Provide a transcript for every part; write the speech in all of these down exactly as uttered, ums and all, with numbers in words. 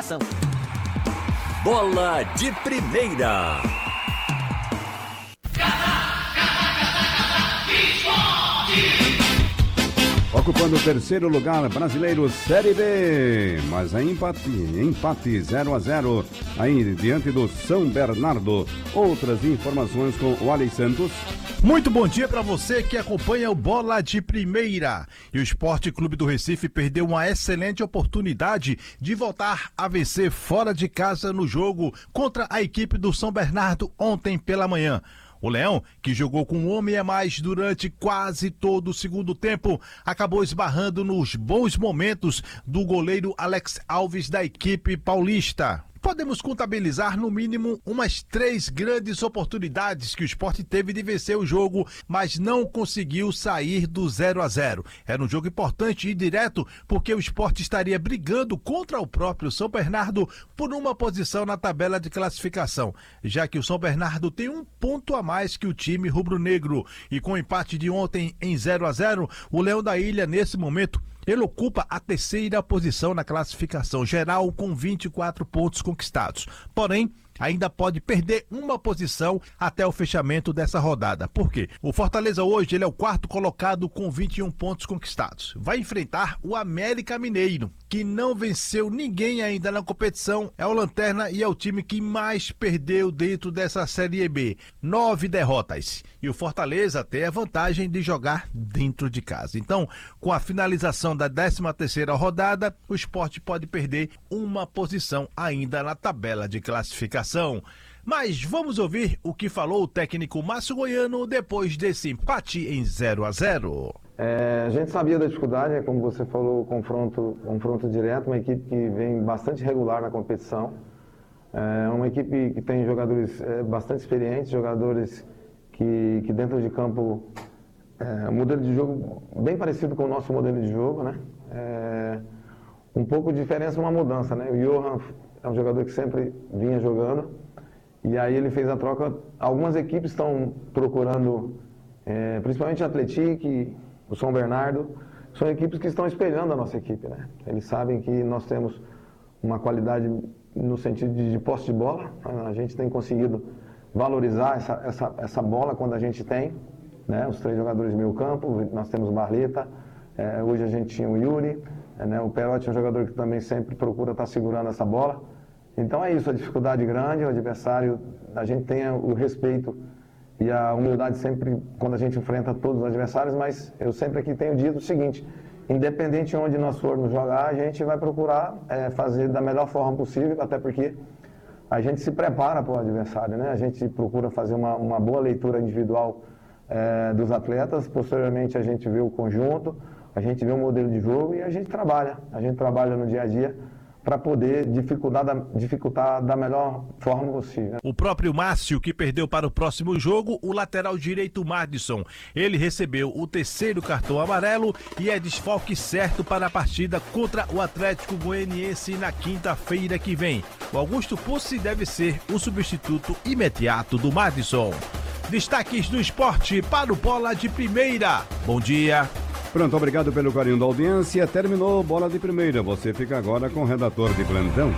classificação. Bola de Primeira. Ocupando o terceiro lugar, Brasileiro Série B, mas é empate, empate zero a zero, aí diante do São Bernardo. Outras informações com o Alex Santos. Muito bom dia para você que acompanha o Bola de Primeira. E o Esporte Clube do Recife perdeu uma excelente oportunidade de voltar a vencer fora de casa no jogo contra a equipe do São Bernardo ontem pela manhã. O Leão, que jogou com um homem a mais durante quase todo o segundo tempo, acabou esbarrando nos bons momentos do goleiro Alex Alves da equipe paulista. Podemos contabilizar no mínimo umas três grandes oportunidades que o Sport teve de vencer o jogo, mas não conseguiu sair do zero a zero. Era um jogo importante e direto, porque o Sport estaria brigando contra o próprio São Bernardo por uma posição na tabela de classificação, já que o São Bernardo tem um ponto a mais que o time rubro-negro. E com o empate de ontem em zero a zero, o Leão da Ilha, nesse momento, ele ocupa a terceira posição na classificação geral com vinte e quatro pontos conquistados. Porém, ainda pode perder uma posição até o fechamento dessa rodada. Por quê? O Fortaleza hoje ele é o quarto colocado com vinte e um pontos conquistados. Vai enfrentar o América Mineiro, que não venceu ninguém ainda na competição. É o lanterna e é o time que mais perdeu dentro dessa Série B. Nove derrotas. E o Fortaleza tem a vantagem de jogar dentro de casa. Então, com a finalização da décima terceira rodada, o Sport pode perder uma posição ainda na tabela de classificação. Mas vamos ouvir o que falou o técnico Márcio Goiano depois desse empate em zero a zero. É, a gente sabia da dificuldade, como você falou, confronto, confronto direto, uma equipe que vem bastante regular na competição, é uma equipe que tem jogadores é, bastante experientes, jogadores que, que dentro de campo, é, um modelo de jogo bem parecido com o nosso modelo de jogo, né? É, um pouco de diferença, uma mudança, né? O Johan é um jogador que sempre vinha jogando, e aí ele fez a troca. Algumas equipes estão procurando, é, principalmente a Atlético, o São Bernardo, são equipes que estão espelhando a nossa equipe, né? Eles sabem que nós temos uma qualidade no sentido de, de posse de bola, a gente tem conseguido valorizar essa, essa, essa bola quando a gente tem, né? Os três jogadores de meio campo, nós temos Barleta, é, hoje a gente tinha o Yuri, é, né? O Perotti é um jogador que também sempre procura estar segurando essa bola. Então é isso, a dificuldade grande, o adversário, a gente tem o respeito e a humildade sempre quando a gente enfrenta todos os adversários, mas eu sempre aqui tenho dito o seguinte, independente de onde nós formos jogar, a gente vai procurar é, fazer da melhor forma possível, até porque a gente se prepara para o adversário, né? A gente procura fazer uma, uma boa leitura individual é, dos atletas, posteriormente a gente vê o conjunto, a gente vê o modelo de jogo e a gente trabalha, a gente trabalha no dia a dia para poder dificultar da, dificultar da melhor forma possível. O próprio Márcio, que perdeu para o próximo jogo, o lateral direito Madison. Ele recebeu o terceiro cartão amarelo e é desfalque certo para a partida contra o Atlético Goianiense na quinta-feira que vem. O Augusto Pussi deve ser o substituto imediato do Madison. Destaques do esporte para o Bola de Primeira. Bom dia. Pronto, obrigado pelo carinho da audiência. Terminou Bola de Primeira. Você fica agora com o redator de plantão.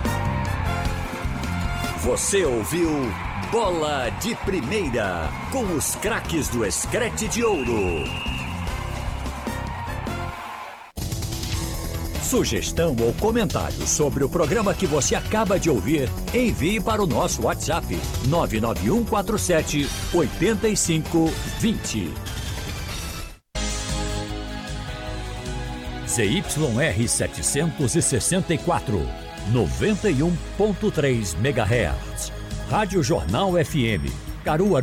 Você ouviu Bola de Primeira com os craques do Escrete de Ouro. Sugestão ou comentário sobre o programa que você acaba de ouvir, envie para o nosso WhatsApp nove nove um quatro sete oito cinco dois zero. Z Y R setecentos e sessenta e quatro, noventa e um ponto três megahertz. Rádio Jornal F M, Caruaru.